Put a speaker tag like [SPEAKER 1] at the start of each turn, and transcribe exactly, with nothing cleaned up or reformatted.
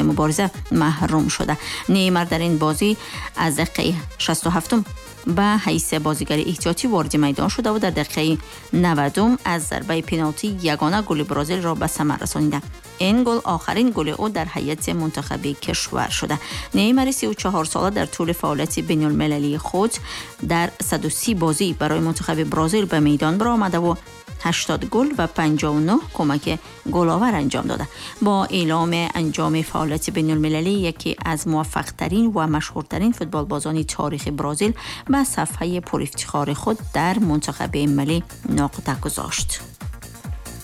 [SPEAKER 1] ادامه مبارزه محروم شده. نیمار در این بازی از دقیقه شصت و هفت به حیث بازیگر احتیاطی وارد میدان شده و در دقیقه نود از ضربه پنالتی یگانه گل برزیل را به ثمر رسانید. این گل آخرین گل او در هیئت منتخب کشور شده. نیمار سی و چهار ساله در طول فعالیت بین المللی خود در صد و سی بازی برای منتخب برزیل به میدان برآمده و هشتاد گل و پنجاه و نه کمک گل‌آور انجام داده. با اعلام انجام فعالیت بین المللی یکی از موفق ترین و مشهورترین فوتبال بازان تاریخ برزیل به صفحه پر افتخار خود در منتخب ملی نقطه گذاشت.